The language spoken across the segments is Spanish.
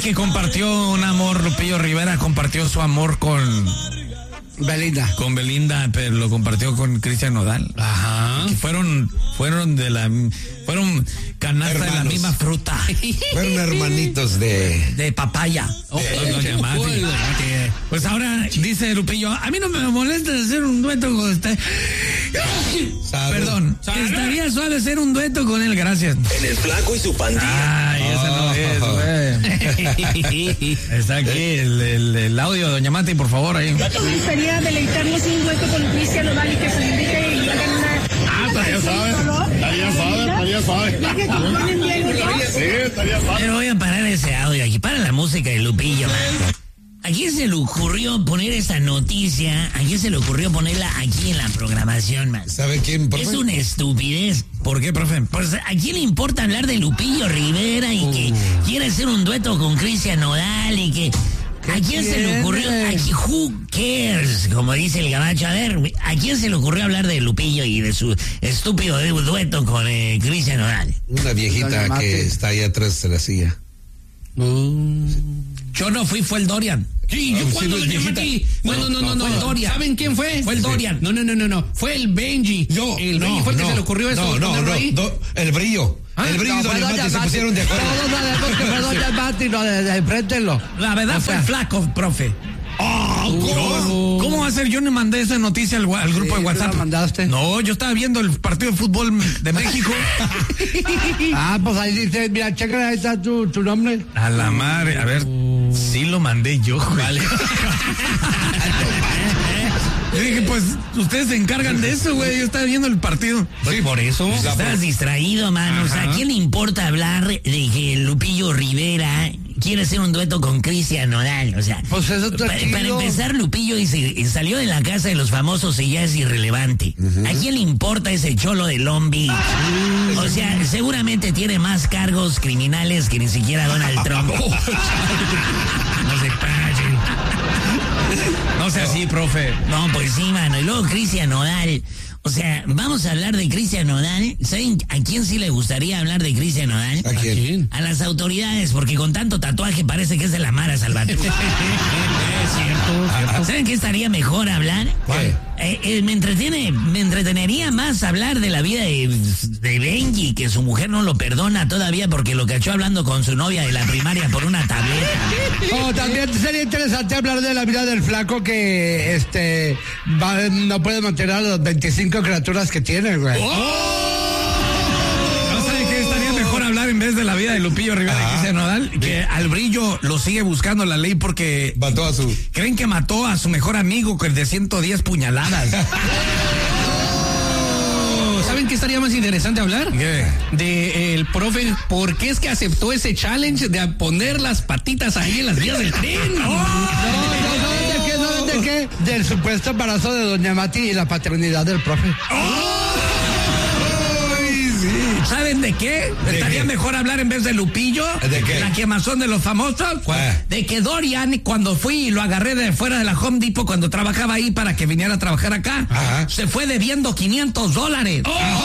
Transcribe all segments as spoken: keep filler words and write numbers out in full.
que compartió un amor, Lupillo Rivera compartió su amor con Belinda. Con Belinda, pero lo compartió con Cristian Nodal. Ajá. Que fueron, fueron de la, fueron canasta Hermanos. de la misma fruta. Fueron hermanitos de... De papaya. Oh, Eh, doña doña Mati. Mati. Eh, Pues ahora dice Lupillo, a mí no me molesta hacer un dueto con usted. Salud. Perdón, Salud. estaría suave hacer un dueto con él, gracias. En el Flaco y su pandilla. Ay, ese no es, güey. Está aquí el, el, el audio de doña Mati, por favor, ahí. Me gustaría deleitarnos un dueto con Cristian Nodal y que se invite y hagan una... Ah, estaría suave, estaría suave, estaría suave. Ya que componen bien los dos. Sí, estaría suave. Pero voy a parar ese audio aquí. Para la música de Lupillo. ¿A quién se le ocurrió poner esta noticia? ¿A quién se le ocurrió ponerla aquí en la programación, man? ¿Sabe quién, profe? Es una estupidez. ¿Por qué, profe? Pues ¿a quién le importa hablar de Lupillo Rivera y que quiere hacer un dueto con Cristian Nodal y que... ¿A quién se le ocurrió? ¿A qui- who cares? Como dice el gabacho. A ver, ¿a quién se le ocurrió hablar de Lupillo y de su estúpido dueto con eh, Cristian Nodal? Una viejita Doña Mati. que está ahí atrás de la silla. Yo no fui, fue el Dorian. Sí, yo Ah, cuando sí, doña viejita. Mati. No, no, no, no, no. fue el Dorian. ¿Saben quién fue? Fue el Dorian. No, no, no, no, no. Fue el Benji. Yo, El no, Benji fue el que no, se le ocurrió eso. No, no, ponerlo no, ahí. do- el brillo. Ah, el brillo No, y fue doña doña Mati se Mati. pusieron de acuerdo. Todos sabemos que fue doña Mati, no, de, de, enfréntenlo. La verdad O fue sea, el flaco, profe. ¿cómo? ¿Cómo va a ser? Yo no mandé esa noticia al, wa- al grupo Sí, de ¿tú WhatsApp. la mandaste? No, yo estaba viendo el partido de fútbol de México. Ah, pues ahí dice, mira, checa, ahí está tu, tu nombre. A la madre, a ver, sí lo mandé yo. Vale. Yo dije, pues, ustedes se encargan de eso, güey. Yo estaba viendo el partido. Sí, por eso. Estás distraído, mano. O sea, ¿a quién le importa hablar de que Lupillo Rivera quiere hacer un dueto con Cristian Nodal? O sea, Pues eso está para, chido. para empezar, Lupillo y se- y salió de la casa de los famosos y ya es irrelevante. ¿A quién le importa ese cholo de Lombi? O sea, seguramente tiene más cargos criminales que ni siquiera Donald Trump. No se pasen. No sea así, profe. No, pues sí, mano. Y luego Cristian Nodal. O sea, vamos a hablar de Cristian Nodal. ¿Saben a quién sí le gustaría hablar de Cristian Nodal? ¿A quién? A las autoridades, porque con tanto tatuaje parece que es de la Mara Salvatrucha. cierto. ¿Saben qué estaría mejor hablar? ¿Qué? Eh, eh, me entretiene, me entretenería más hablar de la vida de, de Benji, que su mujer no lo perdona todavía porque lo cachó hablando con su novia de la primaria por una tableta. Oh, también sería interesante hablar de la vida del flaco que este va- no puede mantener a las veinticinco criaturas que tiene, güey. ¿No saben qué estaría mejor hablar en vez de la vida de Lupillo Rivera y Cristian Nodal? Que al Brillo lo sigue buscando la ley porque Mató a su... creen que mató a su mejor amigo con el de ciento diez puñaladas. ¿Saben qué estaría más interesante hablar? ¿Qué? De eh, el profe, ¿por qué es que aceptó ese challenge de poner las patitas ahí en las vías del tren? No, no, ¿saben de qué? ¿Saben de qué? Del supuesto embarazo de doña Mati y la paternidad del profe. ¿Saben de qué? Estaría qué? mejor hablar en vez de Lupillo. ¿De qué? La quemazón de los famosos. ¿Cuál? De que Dorian, cuando fui y lo agarré de fuera de la Home Depot cuando trabajaba ahí para que viniera a trabajar acá, Ajá. se fue debiendo quinientos dólares.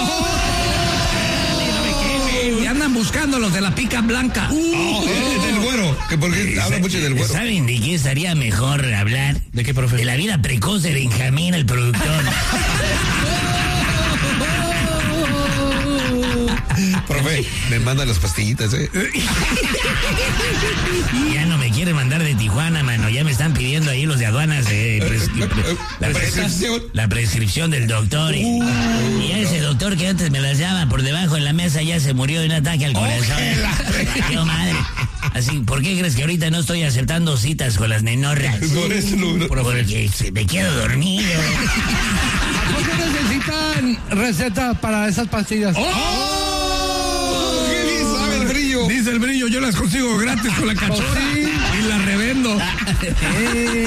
Y andan buscando los de la pica blanca. Oh, es del güero. Que porque habla mucho del güero. ¿Saben de qué estaría mejor hablar? ¿De qué, profe? De la vida precoz de Benjamín, el productor. Profe, me manda las pastillitas, ¿eh? Ya no me quieren mandar de Tijuana, mano. Ya me están pidiendo ahí los de aduanas de pres- La prescripción. la prescripción del doctor. Y, y ese doctor que antes me las daba por debajo de la mesa ya se murió de un ataque al corazón. Qué madre. Así, ¿por qué crees que ahorita no estoy aceptando citas con las nenorras? Por eso lo- Porque se- me quedo dormido. ¿Por qué necesitan receta para esas pastillas? ¿Qué bien sabe el brillo? Dice el Brillo, yo las consigo gratis con la cachorra y las revendo. Eh,